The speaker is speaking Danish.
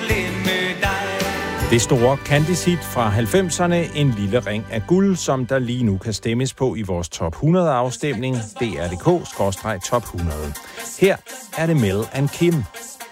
glemme dig. Det store Candice-hit fra 90'erne, En lille ring af guld, som der lige nu kan stemmes på i vores top 100-afstemning, dr.dk/top 100. Her er det Mel and Kim.